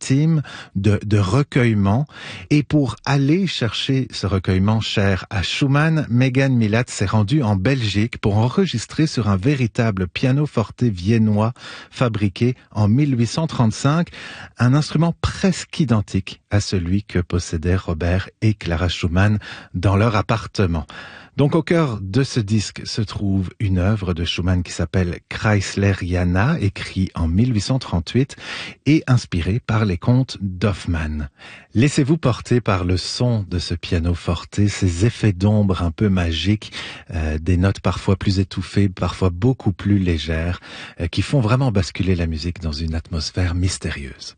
intime, de recueillement. Et pour aller chercher ce recueillement cher à Schumann, Megan Milat s'est rendue en Belgique pour enregistrer sur un véritable pianoforte viennois fabriqué en 1835, un instrument presque identique à celui que possédaient Robert et Clara Schumann dans leur appartement. Donc au cœur de ce disque se trouve une œuvre de Schumann qui s'appelle Kreisleriana, écrit en 1838 et inspirée par les contes d'Hoffmann. Laissez-vous porter par le son de ce pianoforte, ces effets d'ombre un peu magiques, des notes parfois plus étouffées, parfois beaucoup plus légères, qui font vraiment basculer la musique dans une atmosphère mystérieuse.